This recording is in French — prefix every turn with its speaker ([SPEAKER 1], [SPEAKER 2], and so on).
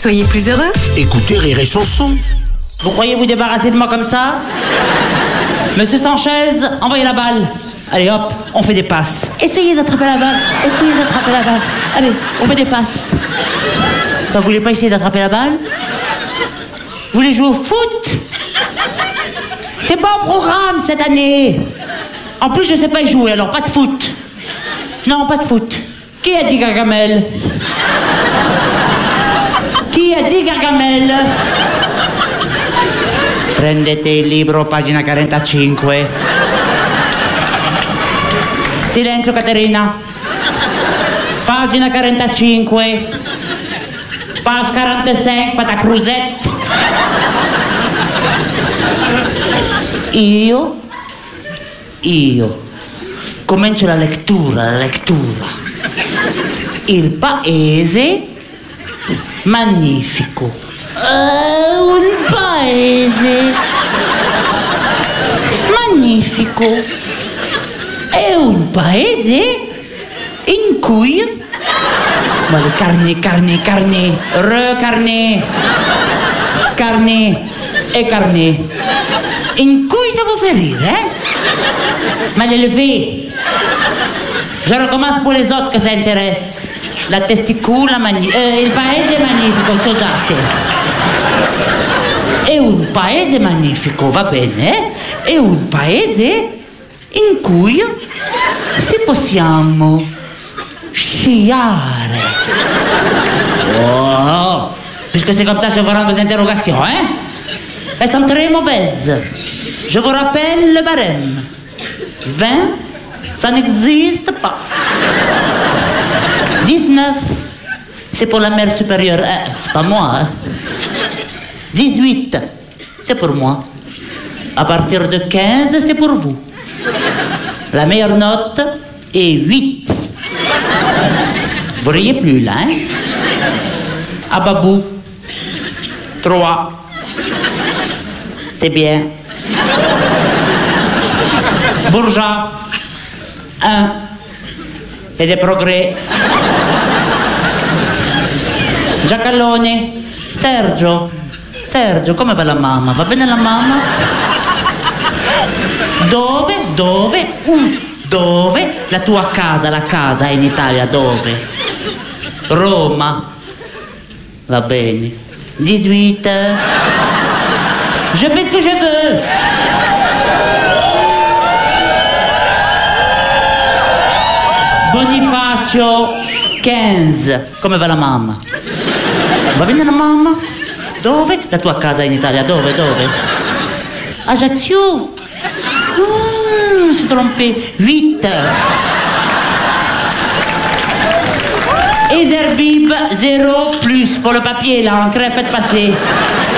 [SPEAKER 1] soyez plus heureux.
[SPEAKER 2] Écoutez Rire et Chanson.
[SPEAKER 3] Vous croyez vous débarrasser de moi comme ça? Monsieur Sanchez, envoyez la balle. Allez hop, on fait des passes. Essayez d'attraper la balle. Essayez d'attraper la balle. Allez, on fait des passes. Vous voulez pas essayer d'attraper la balle? Vous voulez jouer au foot? C'est pas au programme cette année. En plus, je sais pas y jouer, alors pas de foot. Non, pas de foot. Qui a dit Gargamel? Chi a dit Gargamel? Prendete il libro, pagina 45. Silenzio, Caterina. Pagina 45. Page 45, pata crusette. Io comincio la lettura. Il paese magnifico. Un paese magnifico. È un paese in cui... Vale, carne, in cui ça vous fait rire, hein? Ma l'élevé. Je recommence pour les autres que ça intéresse. La testicula il paese magnifico, scusate. È un paese magnifico, va bene, eh? È un paese in cui si possiamo sciare. Oh, puisque c'est comme ça, je vous rends vos interrogations, hein? Elles sont très mauvaises. Je vous rappelle le barème. 20, ça n'existe pas. 19, c'est pour la mère supérieure. C'est pas moi, hein? 18, c'est pour moi. À partir de 15, c'est pour vous. La meilleure note est 8. Vous riez plus, là, hein? Ababou, 3. C'est bien. Bourgeat, 1. C'est des progrès. Giacalone, Sergio, come va la mamma? Va bene la mamma? Dove? Dove? La tua casa, la casa in Italia, dove? Roma. Va bene. 18. Je fais ce que je veux. Bonifacio, 15. Come va la mamma? Va bene la mamma? Dove? La tua casa in Italia, dove? Ajaccio. Je me suis trompé. 8. Et Zerbib, 0 plus pour le papier, là, encre, faites passer.